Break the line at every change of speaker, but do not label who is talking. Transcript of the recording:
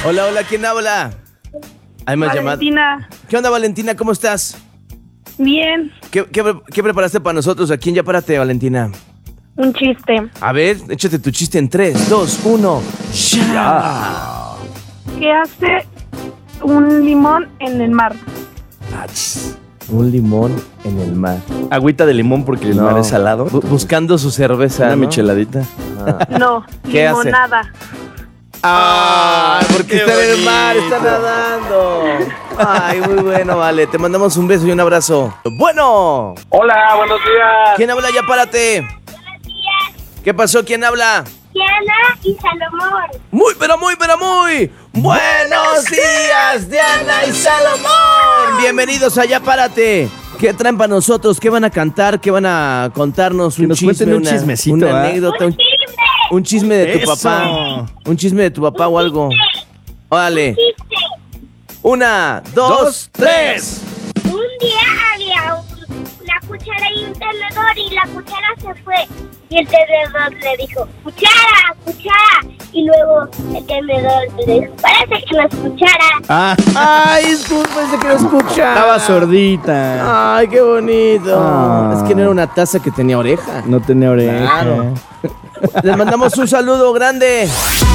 Hola, hola, ¿quién habla? Hay más llamadas.
Valentina.
¿Qué onda, Valentina? ¿Cómo estás?
Bien.
¿Qué preparaste para nosotros aquí en Ya Párate, Valentina?
Un chiste.
A ver, échate tu chiste en 3, 2, 1. ¡Ya!
¿Qué hace un limón en el mar?
Un limón en el mar.
Agüita de limón porque el mar es salado.
Buscando su cerveza,
Una
¿no?
micheladita.
No,
¿Qué hace?
limonada.
Porque está en el mar, está nadando. Ay, muy bueno, vale. Te mandamos un beso y un abrazo. Bueno.
Hola, buenos días.
¿Quién habla? Ya párate.
Buenos días,
¿Qué pasó? ¿Quién habla?
Diana y Salomón.
Muy buenos días, Diana y Salomón. Bienvenidos a Ya Párate. ¿Qué traen para nosotros? ¿Qué van a cantar? ¿Qué van a contarnos?
Que nos cuenten un chismecito,
una
¿ah?
anécdota,
¡Un chisme!
un chisme de tu
Eso.
papá. Un chisme de tu papá o algo. Órale.
¡Chiste!
1, 2, 3.
Un día había una cuchara y un tenedor y la cuchara se fue. Y el tenedor le dijo, ¡cuchara, cuchara! Y luego el tenedor le dijo, parece que no es cuchara.
Ay, disculpa, pensé que no escuchaba.
Estaba sordita.
Ay, qué bonito.
Ah.
Es que no era una taza que tenía oreja.
No tenía oreja.
Claro. Les mandamos un saludo grande.